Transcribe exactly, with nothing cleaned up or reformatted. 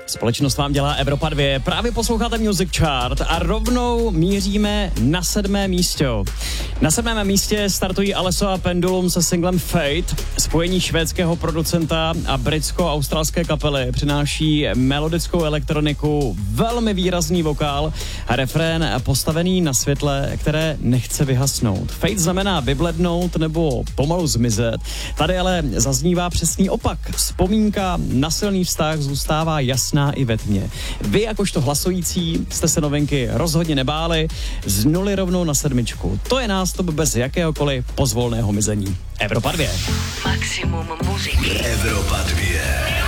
Společnost vám dělá Evropa dva, právě posloucháte Music Chart a rovnou míříme na sedmé místě. Na sedmém místě startují Alesso a Pendulum se singlem Fate. Spojení švédského producenta a britsko-australské kapely přináší melodickou elektroniku, velmi výrazný vokál a refrén postavený na světle, které nechce vyhasnout. Fate znamená vyblednout nebo pomalu zmizet. Tady ale zaznívá přesný opak. Vzpomínka na silný vztah zůstává jasná i ve tmě. Vy jakožto hlasující jste se novinky rozhodně nebáli, z nuly rovnou na sedmičku. To je nástup bez jakéhokoliv pozvolného mizení. Evropa dva. Maximum muziky. Evropa dva.